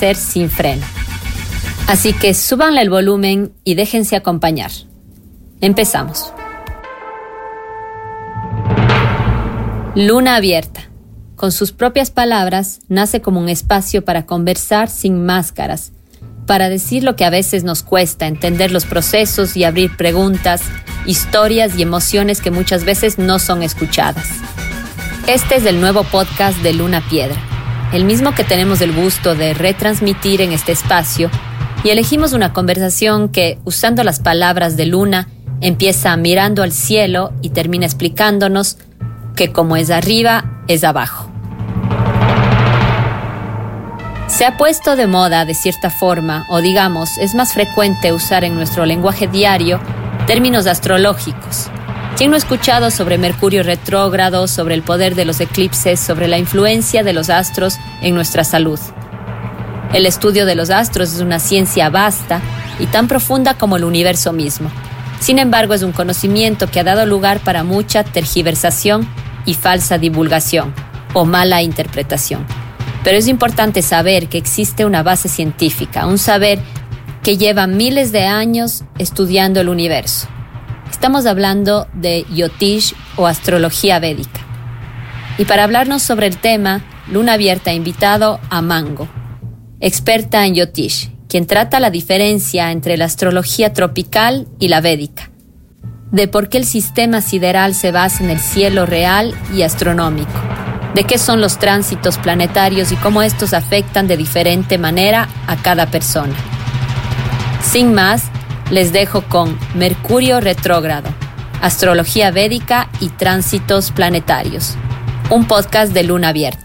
crecer sin freno. Así que súbanle el volumen y déjense acompañar. Empezamos. Luna abierta. Con sus propias palabras, nace como un espacio para conversar sin máscaras, para decir lo que a veces nos cuesta, entender los procesos y abrir preguntas, historias y emociones que muchas veces no son escuchadas. Este es el nuevo podcast de Luna Piedra, el mismo que tenemos el gusto de retransmitir en este espacio, y elegimos una conversación que, usando las palabras de Luna, empieza mirando al cielo y termina explicándonos que como es arriba, es abajo. Se ha puesto de moda de cierta forma, o digamos, es más frecuente usar en nuestro lenguaje diario términos astrológicos. ¿Quién no ha escuchado sobre Mercurio retrógrado, sobre el poder de los eclipses, sobre la influencia de los astros en nuestra salud? El estudio de los astros es una ciencia vasta y tan profunda como el universo mismo. Sin embargo, es un conocimiento que ha dado lugar para mucha tergiversación y falsa divulgación, o mala interpretación. Pero es importante saber que existe una base científica, un saber que lleva miles de años estudiando el universo. Estamos hablando de Jyotish o astrología védica. Y para hablarnos sobre el tema, Luna Abierta ha invitado a Mango, experta en Jyotish, quien trata la diferencia entre la astrología tropical y la védica, de por qué el sistema sideral se basa en el cielo real y astronómico, de qué son los tránsitos planetarios y cómo estos afectan de diferente manera a cada persona. Sin más, les dejo con Mercurio retrógrado, astrología védica y tránsitos planetarios, un podcast de Luna Abierta.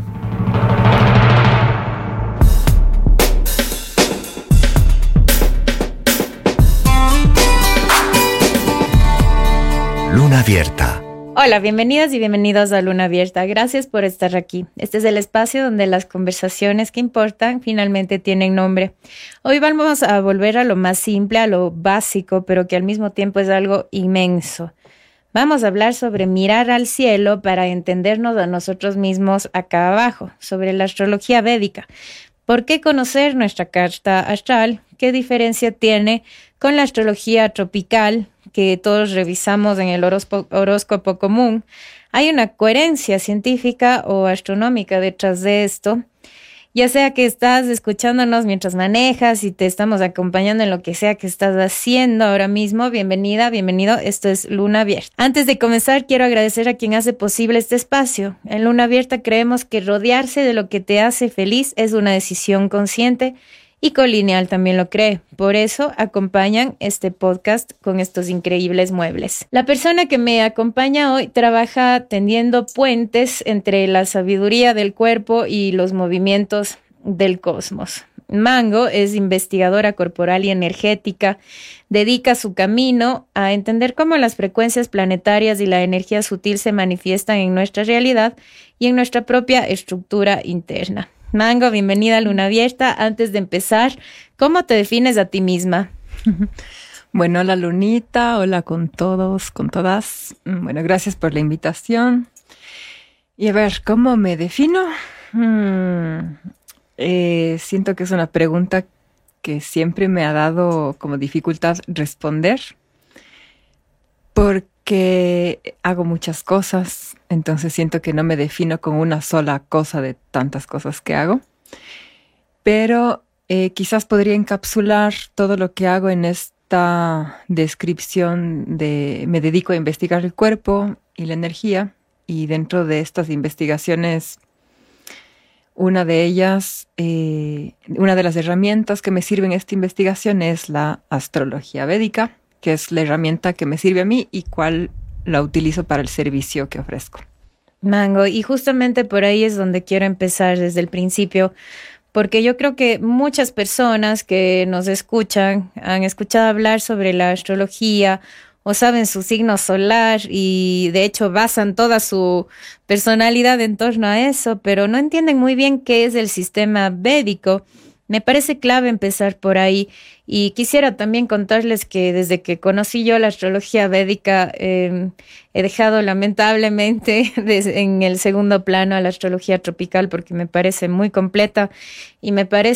Luna Abierta. Hola, bienvenidas y bienvenidos a Luna Abierta. Gracias por estar aquí. Este es el espacio donde las conversaciones que importan finalmente tienen nombre. Hoy vamos a volver a lo más simple, a lo básico, pero que al mismo tiempo es algo inmenso. Vamos a hablar sobre mirar al cielo para entendernos a nosotros mismos acá abajo, sobre la astrología védica. ¿Por qué conocer nuestra carta astral? ¿Qué diferencia tiene con la astrología tropical que todos revisamos en el horóscopo común? ¿Hay una coherencia científica o astronómica detrás de esto? Ya sea que estás escuchándonos mientras manejas y te estamos acompañando en lo que sea que estás haciendo ahora mismo, bienvenida, bienvenido. Esto es Luna Abierta. Antes de comenzar, quiero agradecer a quien hace posible este espacio. En Luna Abierta creemos que rodearse de lo que te hace feliz es una decisión consciente, y Colineal también lo cree. Por eso acompañan este podcast con estos increíbles muebles. La persona que me acompaña hoy trabaja tendiendo puentes entre la sabiduría del cuerpo y los movimientos del cosmos. Mango es investigadora corporal y energética. Dedica su camino a entender cómo las frecuencias planetarias y la energía sutil se manifiestan en nuestra realidad y en nuestra propia estructura interna. Mango, bienvenida a Luna Abierta. Antes de empezar, ¿cómo te defines a ti misma? Bueno, hola Lunita, hola con todos, con todas. Bueno, gracias por la invitación. Y a ver, ¿cómo me defino? Siento que es una pregunta que siempre me ha dado como dificultad responder, porque hago muchas cosas, entonces siento que no me defino con una sola cosa de tantas cosas que hago. Pero quizás podría encapsular todo lo que hago en esta descripción de me dedico a investigar el cuerpo y la energía, y dentro de estas investigaciones, una de ellas, una de las herramientas que me sirve en esta investigación es la astrología védica, que es la herramienta que me sirve a mí y cuál la utilizo para el servicio que ofrezco. Mango, y justamente por ahí es donde quiero empezar desde el principio, porque yo creo que muchas personas que nos escuchan han escuchado hablar sobre la astrología o saben su signo solar y de hecho basan toda su personalidad en torno a eso, pero no entienden muy bien qué es el sistema védico. Me parece clave empezar por ahí, y quisiera también contarles que desde que conocí yo la astrología védica he dejado lamentablemente en el segundo plano a la astrología tropical porque me parece muy completa y me parece